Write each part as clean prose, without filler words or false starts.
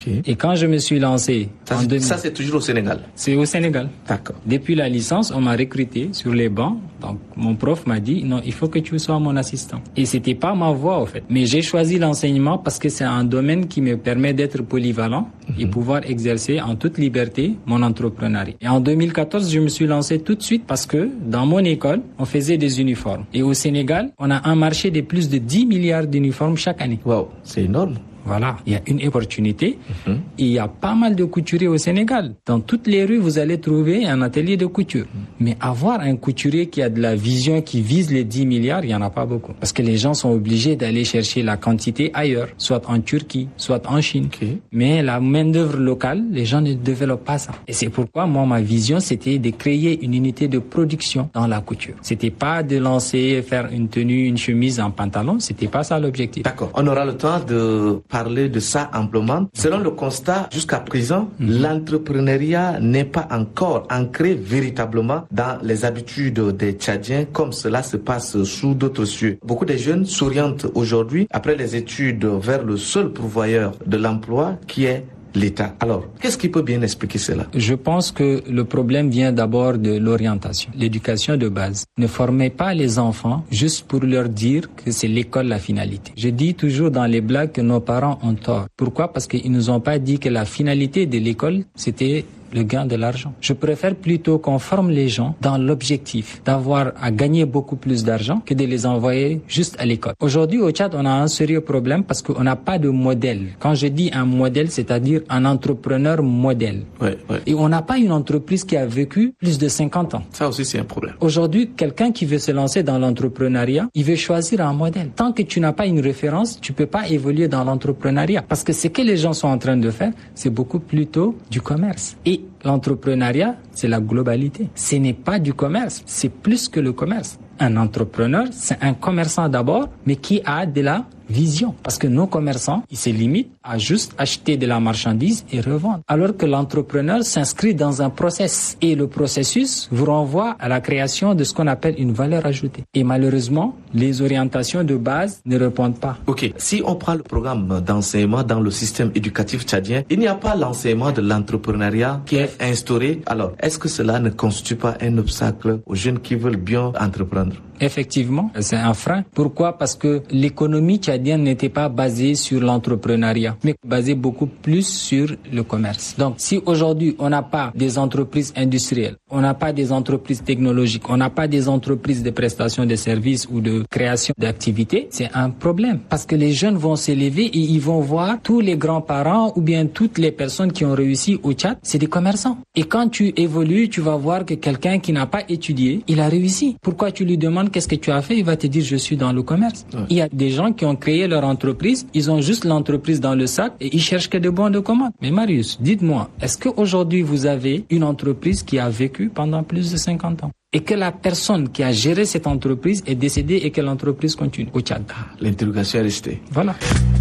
Okay. Et quand je me suis lancé... Ça, c'est toujours au Sénégal? C'est au Sénégal. D'accord. Depuis la licence, on m'a recruté sur les bancs. Donc, mon prof m'a dit, non, il faut que tu sois mon assistant. Et c'était pas ma voie, en fait. Mais j'ai choisi l'enseignement parce que c'est un domaine qui me permet d'être polyvalent et pouvoir exercer en toute liberté mon entrepreneuriat. Et en 2014, je me suis lancé tout de suite parce que dans mon école, on faisait des uniformes. Et au Sénégal, on a un marché de plus de 10 milliards d'uniformes chaque année. Wow, c'est énorme. Voilà, il y a une opportunité et il y a pas mal de couturiers au Sénégal. Dans toutes les rues, vous allez trouver un atelier de couture. Mais avoir un couturier qui a de la vision, qui vise les 10 milliards, il n'y en a pas beaucoup. Parce que les gens sont obligés d'aller chercher la quantité ailleurs, soit en Turquie, soit en Chine. Okay. Mais la main-d'œuvre locale, les gens ne développent pas ça. Et c'est pourquoi, moi, ma vision, c'était de créer une unité de production dans la couture. C'était pas de lancer, faire une tenue, une chemise, un pantalon. C'était pas ça l'objectif. D'accord. On aura le temps de parler de ça amplement. Selon le constat, jusqu'à présent, l'entrepreneuriat n'est pas encore ancré véritablement dans les habitudes des Tchadiens comme cela se passe sous d'autres cieux. Beaucoup de jeunes s'orientent aujourd'hui, après les études, vers le seul pourvoyeur de l'emploi qui est l'État. Alors, qu'est-ce qui peut bien expliquer cela? Je pense que le problème vient d'abord de l'orientation, l'éducation de base. Ne formez pas les enfants juste pour leur dire que c'est l'école la finalité. Je dis toujours dans les blagues que nos parents ont tort. Pourquoi? Parce qu'ils nous ont pas dit que la finalité de l'école, c'était le gain de l'argent. Je préfère plutôt qu'on forme les gens dans l'objectif d'avoir à gagner beaucoup plus d'argent que de les envoyer juste à l'école. Aujourd'hui, au Tchad, on a un sérieux problème parce qu'on n'a pas de modèle. Quand je dis un modèle, c'est-à-dire un entrepreneur modèle. Ouais. Et on n'a pas une entreprise qui a vécu plus de 50 ans. Ça aussi, c'est un problème. Aujourd'hui, quelqu'un qui veut se lancer dans l'entrepreneuriat, il veut choisir un modèle. Tant que tu n'as pas une référence, tu peux pas évoluer dans l'entrepreneuriat. Parce que ce que les gens sont en train de faire, c'est beaucoup plutôt du commerce. Et l'entrepreneuriat, c'est la globalité. Ce n'est pas du commerce, c'est plus que le commerce. Un entrepreneur, c'est un commerçant d'abord, mais qui a de la vision. Parce que nos commerçants, ils se limitent à juste acheter de la marchandise et revendre. Alors que l'entrepreneur s'inscrit dans un process. Et le processus vous renvoie à la création de ce qu'on appelle une valeur ajoutée. Et malheureusement, les orientations de base ne répondent pas. Ok, si on prend le programme d'enseignement dans le système éducatif tchadien, il n'y a pas l'enseignement de l'entrepreneuriat qui est instauré. Alors, est-ce que cela ne constitue pas un obstacle aux jeunes qui veulent bien entreprendre? Effectivement, c'est un frein. Pourquoi? Parce que l'économie tchadienne n'était pas basée sur l'entrepreneuriat, mais basée beaucoup plus sur le commerce. Donc, si aujourd'hui, on n'a pas des entreprises industrielles, on n'a pas des entreprises technologiques, on n'a pas des entreprises de prestation de services ou de création d'activités, c'est un problème. Parce que les jeunes vont s'élever et ils vont voir tous les grands-parents ou bien toutes les personnes qui ont réussi au Tchad, c'est des commerçants. Et quand tu évolues, tu vas voir que quelqu'un qui n'a pas étudié, il a réussi. Pourquoi tu lui demandes qu'est-ce que tu as fait? Il va te dire, je suis dans le commerce. Ouais. Il y a des gens qui ont créé leur entreprise, ils ont juste l'entreprise dans le sac et ils cherchent que des bons de commande. Mais Marius, dites-moi, est-ce qu'aujourd'hui vous avez une entreprise qui a vécu pendant plus de 50 ans? Et que la personne qui a géré cette entreprise est décédée et que l'entreprise continue au Tchad? L'interrogation est restée. Voilà.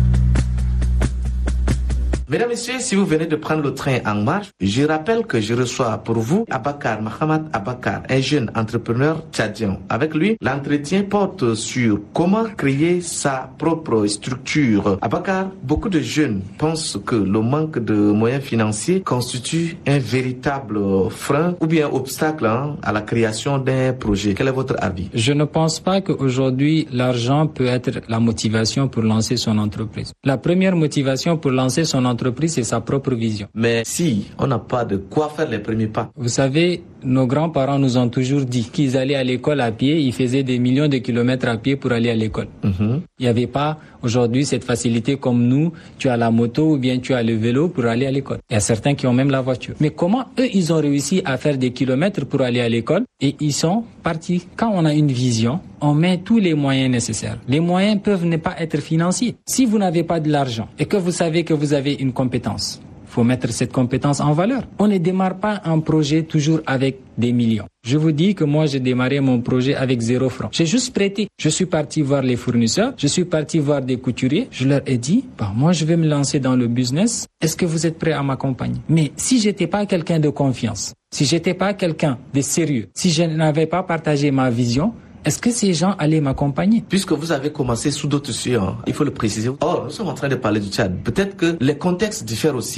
Mesdames, Messieurs, si vous venez de prendre le train en marche, je rappelle que je reçois pour vous Abakar Mahamat Abakar, un jeune entrepreneur tchadien. Avec lui, l'entretien porte sur comment créer sa propre structure. Abakar, beaucoup de jeunes pensent que le manque de moyens financiers constitue un véritable frein ou bien obstacle à la création d'un projet. Quel est votre avis? Je ne pense pas qu'aujourd'hui, l'argent peut être la motivation pour lancer son entreprise. La première motivation pour lancer son entreprise, c'est sa propre vision. Mais si on n'a pas de quoi faire les premiers pas. Vous savez, nos grands-parents nous ont toujours dit qu'ils allaient à l'école à pied, ils faisaient des millions de kilomètres à pied pour aller à l'école. Il n'y avait pas aujourd'hui cette facilité comme nous, tu as la moto ou bien tu as le vélo pour aller à l'école. Il y a certains qui ont même la voiture. Mais comment eux, ils ont réussi à faire des kilomètres pour aller à l'école et ils sont partis. Quand on a une vision, on met tous les moyens nécessaires. Les moyens peuvent ne pas être financiers. Si vous n'avez pas de l'argent et que vous savez que vous avez une compétence, faut mettre cette compétence en valeur. On ne démarre pas un projet toujours avec des millions. Je vous dis que moi, j'ai démarré mon projet avec 0 franc. J'ai juste prêté. Je suis parti voir les fournisseurs. Je suis parti voir des couturiers. Je leur ai dit, moi, je vais me lancer dans le business. Est-ce que vous êtes prêts à m'accompagner? Mais si j'étais pas quelqu'un de confiance, si j'étais pas quelqu'un de sérieux, si je n'avais pas partagé ma vision, est-ce que ces gens allaient m'accompagner? Puisque vous avez commencé sous d'autres cieux, il faut le préciser. Or, nous sommes en train de parler du Tchad. Peut-être que les contextes diffèrent aussi.